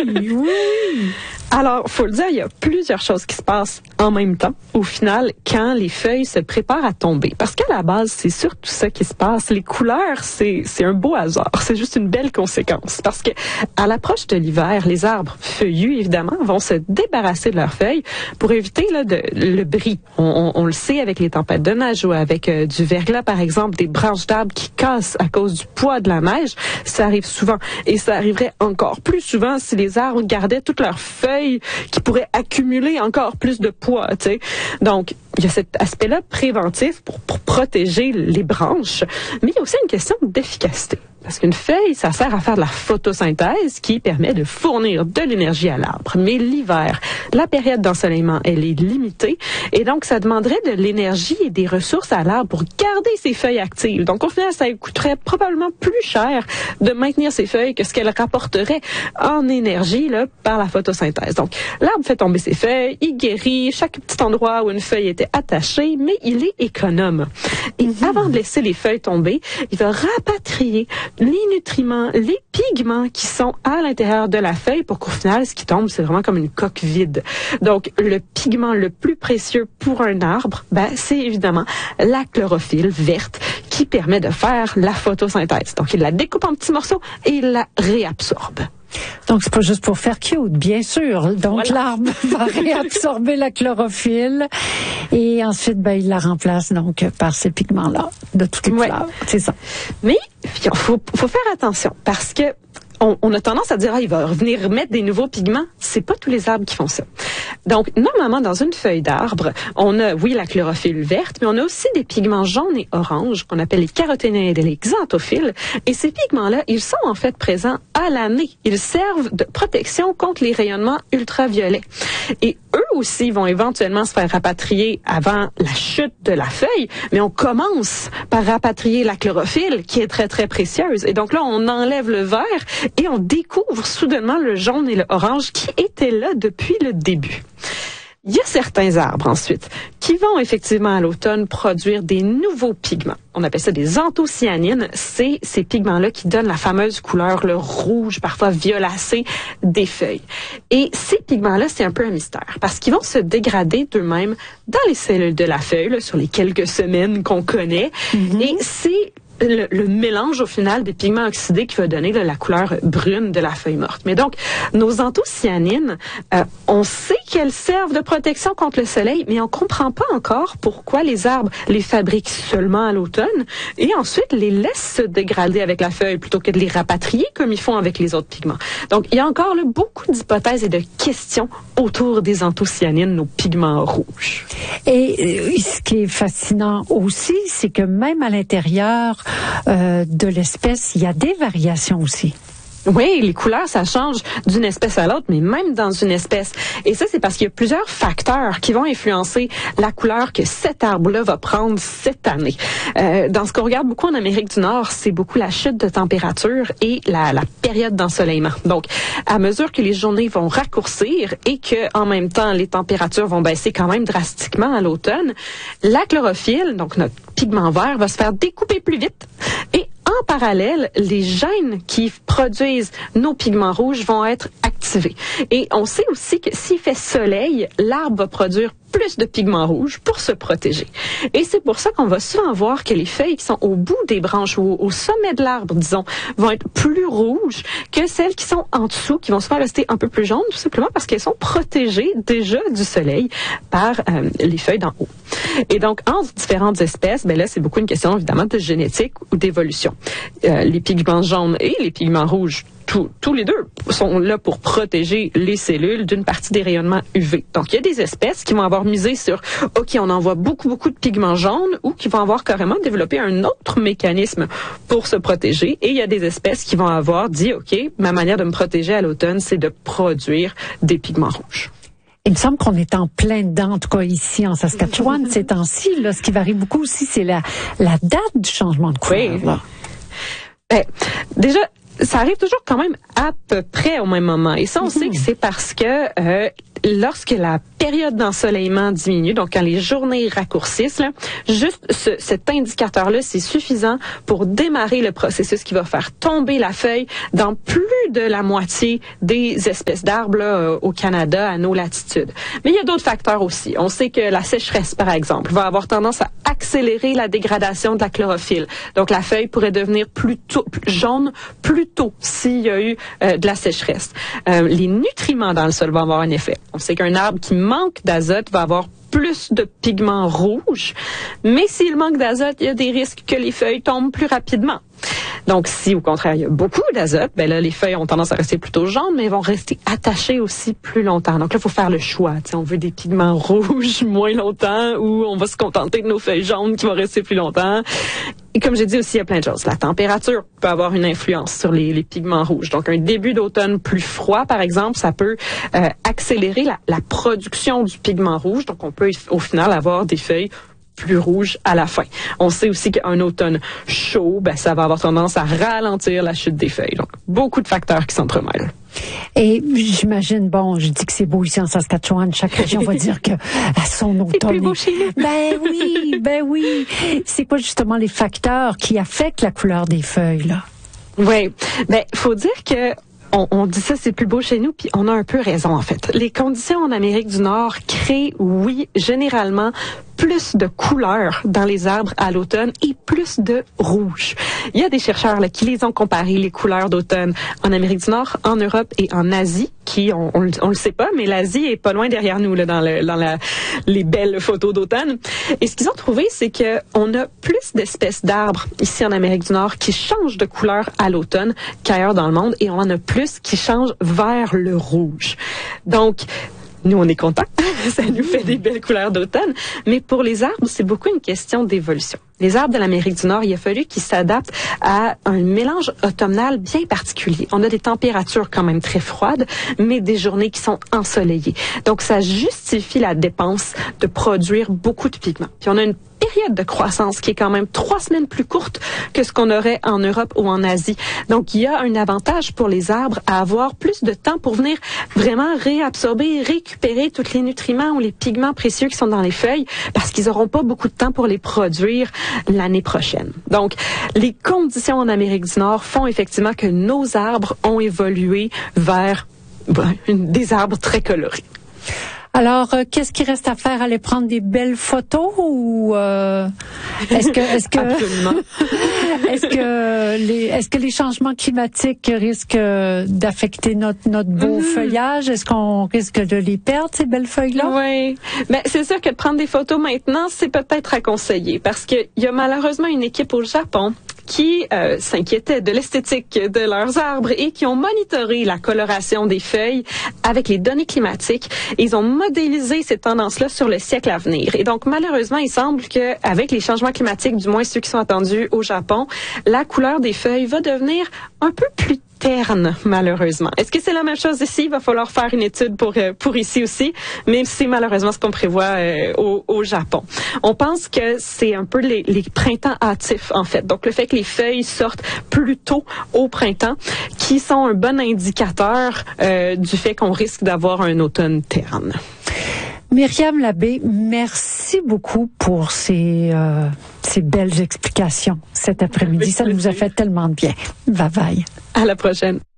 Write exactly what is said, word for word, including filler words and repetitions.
oui. Alors, faut le dire, il y a plusieurs choses qui se passent en même temps, au final, quand les feuilles se préparent à tomber. Parce qu'à la base, c'est surtout ça qui se passe. Les couleurs, c'est, c'est un beau hasard. C'est juste une belle conséquence. Parce que, à l'approche de l'hiver, les arbres feuillus, évidemment, vont se débarrasser de leurs feuilles pour éviter, là, de, le bris. On, on, on le sait avec les tempêtes de neige ou avec euh, du verglas, par exemple, des branches d'arbres qui cassent à cause du poids de la neige. Ça arrive souvent. Et ça arriverait encore plus souvent si les arbres gardaient toutes leurs feuilles qui pourraient accumuler encore plus de poids, tu sais. Donc, il y a cet aspect-là préventif pour, pour protéger les branches, mais il y a aussi une question d'efficacité. Parce qu'une feuille, ça sert à faire de la photosynthèse qui permet de fournir de l'énergie à l'arbre. Mais l'hiver, la période d'ensoleillement, elle est limitée et donc ça demanderait de l'énergie et des ressources à l'arbre pour garder ses feuilles actives. Donc au final, ça coûterait probablement plus cher de maintenir ses feuilles que ce qu'elle rapporterait en énergie là, par la photosynthèse. Donc l'arbre fait tomber ses feuilles, il guérit chaque petit endroit où une feuille était attachée, mais il est économe. Et mmh. avant de laisser les feuilles tomber, il va rapatrier les nutriments, les pigments qui sont à l'intérieur de la feuille pour qu'au final, ce qui tombe, c'est vraiment comme une coque vide. Donc, le pigment le plus précieux pour un arbre, ben, c'est évidemment la chlorophylle verte qui permet de faire la photosynthèse. Donc, il la découpe en petits morceaux et il la réabsorbe. Donc, c'est pas juste pour faire cute, bien sûr. Donc, voilà. L'arbre va réabsorber la chlorophylle et ensuite, ben, il la remplace donc par ces pigments-là de toutes les ouais. couleurs. C'est ça. Mais, il faut, faut faire attention parce que On, on a tendance à dire, ah, il va revenir remettre des nouveaux pigments. C'est pas tous les arbres qui font ça. Donc, normalement, dans une feuille d'arbre, on a, oui, la chlorophylle verte, mais on a aussi des pigments jaunes et oranges qu'on appelle les caroténoïdes et les xanthophiles. Et ces pigments-là, ils sont en fait présents à l'année. Ils servent de protection contre les rayonnements ultraviolets. Et eux aussi vont éventuellement se faire rapatrier avant la chute de la feuille, mais on commence par rapatrier la chlorophylle, qui est très, très précieuse. Et donc là, on enlève le vert et on découvre soudainement le jaune et le orange qui étaient là depuis le début. Il y a certains arbres ensuite qui vont effectivement à l'automne produire des nouveaux pigments. On appelle ça des anthocyanines. C'est ces pigments-là qui donnent la fameuse couleur, le rouge, parfois violacé des feuilles. Et ces pigments-là, c'est un peu un mystère parce qu'ils vont se dégrader d'eux-mêmes dans les cellules de la feuille là, sur les quelques semaines qu'on connaît. Mm-hmm. Et c'est Le, le mélange au final des pigments oxydés qui va donner là, la couleur brune de la feuille morte. Mais donc, nos anthocyanines, euh, on sait qu'elles servent de protection contre le soleil, mais on comprend pas encore pourquoi les arbres les fabriquent seulement à l'automne et ensuite les laissent se dégrader avec la feuille plutôt que de les rapatrier comme ils font avec les autres pigments. Donc, il y a encore là, beaucoup d'hypothèses et de questions autour des anthocyanines, nos pigments rouges. Et euh, ce qui est fascinant aussi, c'est que même à l'intérieur Euh, de l'espèce, il y a des variations aussi. Oui, les couleurs, ça change d'une espèce à l'autre, mais même dans une espèce. Et ça, c'est parce qu'il y a plusieurs facteurs qui vont influencer la couleur que cet arbre-là va prendre cette année. Euh, dans ce qu'on regarde beaucoup en Amérique du Nord, c'est beaucoup la chute de température et la, la période d'ensoleillement. Donc, à mesure que les journées vont raccourcir et que, en même temps, les températures vont baisser quand même drastiquement à l'automne, la chlorophylle, donc notre pigment vert, va se faire découper plus vite et en parallèle, les gènes qui produisent nos pigments rouges vont être activés. Et on sait aussi que s'il fait soleil, l'arbre va produire plus de pigments rouges pour se protéger. Et c'est pour ça qu'on va souvent voir que les feuilles qui sont au bout des branches ou au sommet de l'arbre, disons, vont être plus rouges que celles qui sont en dessous, qui vont souvent rester un peu plus jaunes, tout simplement parce qu'elles sont protégées déjà du soleil par euh, les feuilles d'en haut. Et donc, entre différentes espèces, ben là, c'est beaucoup une question, évidemment, de génétique ou d'évolution. Euh, les pigments jaunes et les pigments rouges, Tous, tous les deux sont là pour protéger les cellules d'une partie des rayonnements U V. Donc, il y a des espèces qui vont avoir misé sur, OK, on envoie beaucoup, beaucoup de pigments jaunes ou qui vont avoir carrément développé un autre mécanisme pour se protéger. Et il y a des espèces qui vont avoir dit, OK, ma manière de me protéger à l'automne, c'est de produire des pigments rouges. Il me semble qu'on est en plein dedans, en tout cas ici en Saskatchewan, ces temps-ci. Là, ce qui varie beaucoup aussi, c'est la, la date du changement de couleur. Oui. Ben, déjà, ça arrive toujours quand même à peu près au même moment. Et ça, on mm-hmm. sait que c'est parce que euh, lorsque la période d'ensoleillement diminue, donc quand les journées raccourcissent, là, juste ce, cet indicateur-là, c'est suffisant pour démarrer le processus qui va faire tomber la feuille dans plus de la moitié des espèces d'arbres là, au Canada, à nos latitudes. Mais il y a d'autres facteurs aussi. On sait que la sécheresse, par exemple, va avoir tendance à accélérer la dégradation de la chlorophylle. Donc, la feuille pourrait devenir plus tôt, plus jaune plus tôt s'il y a eu euh, de la sécheresse. Euh, les nutriments dans le sol vont avoir un effet. On sait qu'un arbre qui manque d'azote va avoir plus de pigments rouges, mais s'il manque d'azote, il y a des risques que les feuilles tombent plus rapidement. Donc, si au contraire, il y a beaucoup d'azote, ben là, les feuilles ont tendance à rester plutôt jaunes, mais elles vont rester attachées aussi plus longtemps. Donc là, il faut faire le choix. T'sais, on veut des pigments rouges moins longtemps ou on va se contenter de nos feuilles jaunes qui vont rester plus longtemps. Et comme j'ai dit aussi, il y a plein de choses. La température peut avoir une influence sur les, les pigments rouges. Donc, un début d'automne plus froid, par exemple, ça peut euh, accélérer la, la production du pigment rouge. Donc, on peut au final avoir des feuilles plus rouges à la fin. On sait aussi qu'un automne chaud, ben, ça va avoir tendance à ralentir la chute des feuilles. Donc, beaucoup de facteurs qui s'entremêlent. Et j'imagine, bon, je dis que c'est beau ici en Saskatchewan, chaque région va dire que à son automne. C'est plus beau chez nous. Ben oui, ben oui. C'est quoi justement les facteurs qui affectent la couleur des feuilles, là? Oui. Ben, faut dire que On, on dit ça, c'est plus beau chez nous, puis on a un peu raison, en fait. Les conditions en Amérique du Nord créent, oui, généralement, plus de couleurs dans les arbres à l'automne et plus de rouge. Il y a des chercheurs là, qui les ont comparés, les couleurs d'automne en Amérique du Nord, en Europe et en Asie, qui, on, on, on le sait pas, mais l'Asie est pas loin derrière nous là, dans, le, dans la, les belles photos d'automne. Et ce qu'ils ont trouvé, c'est que on a plus d'espèces d'arbres ici en Amérique du Nord qui changent de couleur à l'automne qu'ailleurs dans le monde, et on en a plus qui changent vers le rouge. Donc, nous, on est contents. Ça nous fait des belles couleurs d'automne. Mais pour les arbres, c'est beaucoup une question d'évolution. Les arbres de l'Amérique du Nord, il a fallu qu'ils s'adaptent à un mélange automnal bien particulier. On a des températures quand même très froides, mais des journées qui sont ensoleillées. Donc, ça justifie la dépense de produire beaucoup de pigments. Puis on a une période de croissance qui est quand même trois semaines plus courte que ce qu'on aurait en Europe ou en Asie. Donc, il y a un avantage pour les arbres à avoir plus de temps pour venir vraiment réabsorber, récupérer tous les nutriments ou les pigments précieux qui sont dans les feuilles, parce qu'ils n'auront pas beaucoup de temps pour les produire l'année prochaine. Donc, les conditions en Amérique du Nord font effectivement que nos arbres ont évolué vers ben, des arbres très colorés. Alors, euh, qu'est-ce qui reste à faire? Aller prendre des belles photos ou euh, est-ce que est-ce que Absolument. est-ce que les est-ce que les changements climatiques risquent d'affecter notre notre beau mmh. feuillage? Est-ce qu'on risque de les perdre, ces belles feuilles-là? Oui. Mais c'est sûr que de prendre des photos maintenant, c'est peut-être à conseiller, parce que il y a malheureusement une équipe au Japon qui euh, s'inquiétaient de l'esthétique de leurs arbres et qui ont monitoré la coloration des feuilles avec les données climatiques. Et ils ont modélisé ces tendances-là sur le siècle à venir. Et donc, malheureusement, il semble qu'avec les changements climatiques, du moins ceux qui sont attendus au Japon, la couleur des feuilles va devenir un peu plus terne, malheureusement. Est-ce que c'est la même chose ici? Il va falloir faire une étude pour euh, pour ici aussi, mais c'est malheureusement ce qu'on prévoit euh, au, au Japon. On pense que c'est un peu les, les printemps hâtifs, en fait. Donc, le fait que les feuilles sortent plus tôt au printemps, qui sont un bon indicateur euh, du fait qu'on risque d'avoir un automne terne. Myriam Labbé, merci beaucoup pour ces, euh, ces belles explications cet après-midi. Ça nous a fait tellement de bien. Bye bye. À la prochaine.